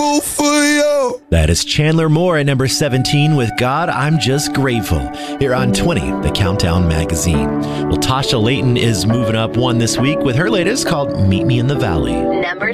For you. That is Chandler Moore at number 17 with God, I'm Just Grateful, here on 20, the Countdown Magazine. Well, Tasha Layton is moving up one this week with her latest called Meet Me in the Valley. Number